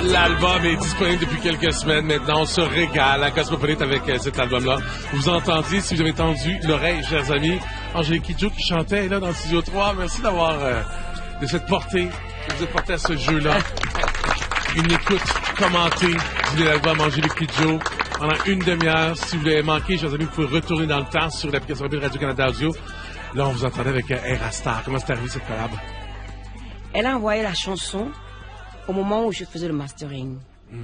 L'album est disponible depuis quelques semaines maintenant. On se régale à Cosmopolite avec cet album-là. Vous entendiez, si vous avez tendu l'oreille, chers amis, Angélique Kidjo qui chantait là dans le Studio 3. Merci d'avoir de cette portée, de vous êtes porté à ce jeu-là. Une écoute commentée de l'album Angélique Kidjo pendant une demi-heure. Si vous l'avez manqué, chers amis, vous pouvez retourner dans le temps sur l'application de Radio-Canada Audio. Là, on vous entendait avec Erastar. Comment c'est arrivé cette collab? Elle a envoyé la chanson au moment où je faisais le mastering.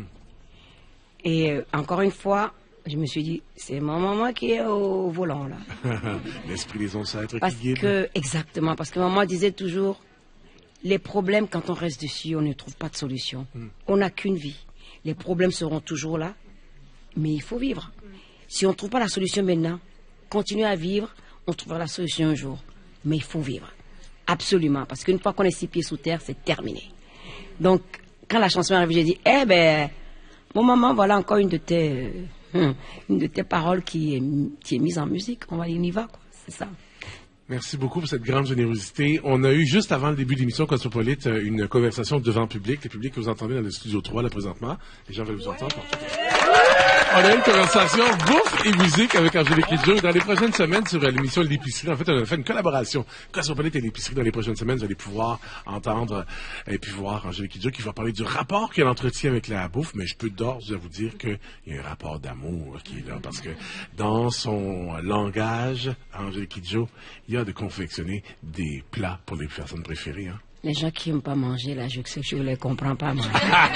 Et encore une fois, je me suis dit, c'est ma maman qui est au volant, là. L'esprit des ancêtres parce qui guide. Exactement, parce que maman disait toujours, les problèmes, quand on reste dessus, on ne trouve pas de solution. On n'a qu'une vie. Les problèmes seront toujours là, mais il faut vivre. Si on ne trouve pas la solution maintenant, continuez à vivre, on trouvera la solution un jour. Mais il faut vivre. Absolument, parce qu'une fois qu'on est 6 pieds sous terre, c'est terminé. Donc, quand la chanson est arrivée, j'ai dit, mon maman, voilà encore une de tes paroles qui est mise en musique. On y va, quoi. C'est ça. Merci beaucoup pour cette grande générosité. On a eu, juste avant le début de l'émission Cosmopolite, une conversation devant le public que vous entendez dans le Studio 3, là, présentement. Les gens veulent vous entendre. On a eu une conversation bouffe et musique avec Angélique Kidjo. Dans les prochaines semaines, sur l'émission L'Épicerie, en fait, on a fait une collaboration. Cosmopolite et L'Épicerie, dans les prochaines semaines, vous allez pouvoir entendre et puis voir Angélique Kidjo qui va parler du rapport qu'elle entretient avec la bouffe. Mais je peux d'ores vous dire qu'il y a un rapport d'amour qui est là. Parce que dans son langage, Angélique Kidjo, il y a de confectionner des plats pour les personnes préférées, hein. Les gens qui n'aiment pas manger, là, je sais que je ne les comprends pas, moi.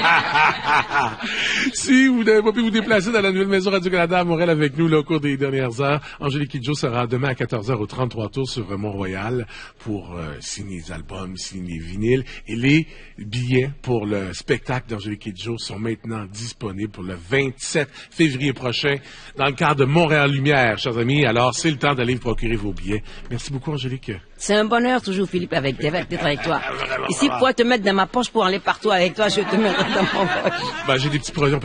Si vous n'avez pas pu vous déplacer dans la nouvelle maison Radio-Canada à Montréal avec nous, là, au cours des dernières heures, Angélique Kidjo sera demain à 14h au 33 Tours sur Mont-Royal pour signer les albums, signer les vinyles. Et les billets pour le spectacle d'Angélique Kidjo sont maintenant disponibles pour le 27 février prochain dans le cadre de Montréal Lumière, chers amis. Alors, c'est le temps d'aller vous procurer vos billets. Merci beaucoup, Angélique. C'est un bonheur toujours, Philippe, d'être avec toi. Et si je pourrais te mettre dans ma poche pour aller partout avec toi, je te mettrai dans mon poche. J'ai des petits projets.